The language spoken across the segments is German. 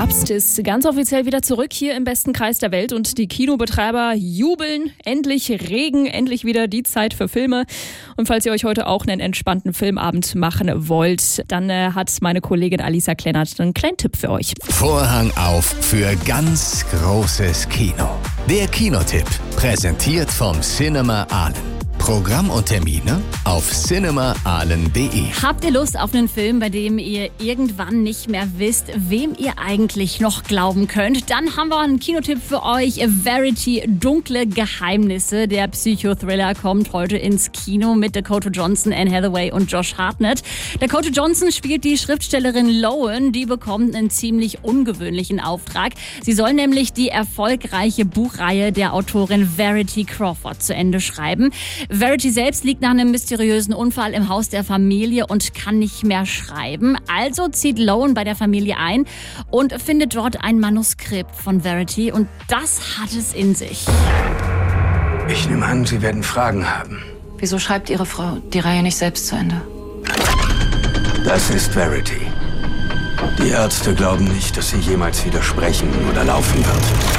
Herbst ist ganz offiziell wieder zurück hier im besten Kreis der Welt und die Kinobetreiber jubeln. Endlich Regen, endlich wieder die Zeit für Filme. Und falls ihr euch heute auch einen entspannten Filmabend machen wollt, dann hat meine Kollegin Alisa Kleinert einen kleinen Tipp für euch. Vorhang auf für ganz großes Kino. Der Kinotipp, präsentiert vom Cinema Aalen. Programm und Termine auf cinemaahlen.de. Habt ihr Lust auf einen Film, bei dem ihr irgendwann nicht mehr wisst, wem ihr eigentlich noch glauben könnt? Dann haben wir einen Kinotipp für euch. Verity, dunkle Geheimnisse. Der Psychothriller kommt heute ins Kino mit Dakota Johnson, Anne Hathaway und Josh Hartnett. Dakota Johnson spielt die Schriftstellerin Lowen. Die bekommt einen ziemlich ungewöhnlichen Auftrag. Sie soll nämlich die erfolgreiche Buchreihe der Autorin Verity Crawford zu Ende schreiben. Verity selbst liegt nach einem mysteriösen Unfall im Haus der Familie und kann nicht mehr schreiben. Also zieht Lowen bei der Familie ein und findet dort ein Manuskript von Verity. Und das hat es in sich. Ich nehme an, Sie werden Fragen haben. Wieso schreibt Ihre Frau die Reihe nicht selbst zu Ende? Das ist Verity. Die Ärzte glauben nicht, dass sie jemals wieder sprechen oder laufen wird.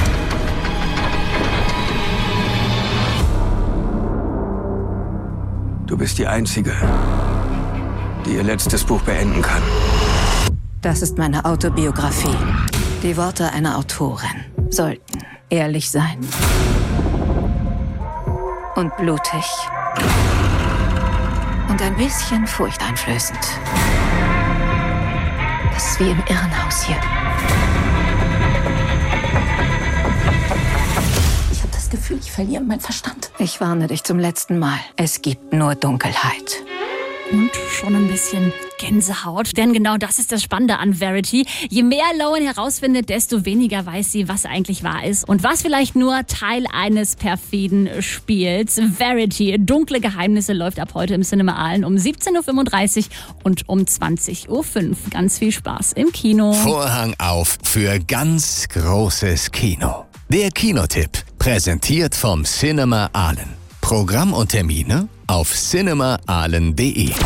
Du bist die Einzige, die ihr letztes Buch beenden kann. Das ist meine Autobiografie. Die Worte einer Autorin sollten ehrlich sein. Und blutig. Und ein bisschen furchteinflößend. Das ist wie im Irrenhaus hier. Ich habe das Gefühl, ich verliere meinen Verstand. Ich warne dich zum letzten Mal. Es gibt nur Dunkelheit. Und schon ein bisschen Gänsehaut, denn genau das ist das Spannende an Verity. Je mehr Lowen herausfindet, desto weniger weiß sie, was eigentlich wahr ist und was vielleicht nur Teil eines perfiden Spiels. Verity, dunkle Geheimnisse, läuft ab heute im Cinema Aalen um 17.35 Uhr und um 20.05 Uhr. Ganz viel Spaß im Kino. Vorhang auf für ganz großes Kino. Der Kinotipp, präsentiert vom Cinema Aalen. Programm und Termine auf cinemaahlen.de.